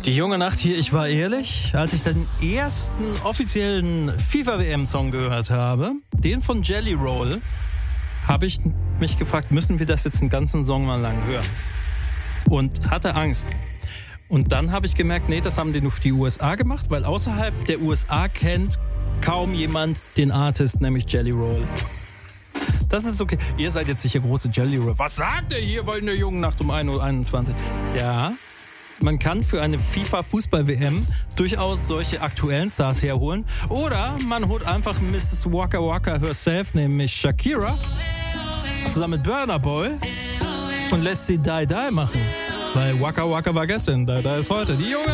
Die junge Nacht hier, ich war ehrlich, als ich den ersten offiziellen FIFA-WM-Song gehört habe, den von Jelly Roll, habe ich mich gefragt, müssen wir das jetzt einen ganzen Song mal lang hören? Und hatte Angst. Und dann habe ich gemerkt, nee, das haben die nur für die USA gemacht, weil außerhalb der USA kennt kaum jemand den Artist, nämlich Jelly Roll. Das ist okay. Ihr seid jetzt sicher große Jelly Roll. Was sagt ihr hier bei einer jungen Nacht um 1:21 Uhr? Ja, man kann für eine FIFA-Fußball-WM durchaus solche aktuellen Stars herholen. Oder man holt einfach Mrs. Waka Waka herself, nämlich Shakira, zusammen mit Burna Boy und lässt sie Die Die machen. Weil Waka Waka war gestern, Die Die ist heute. Die junge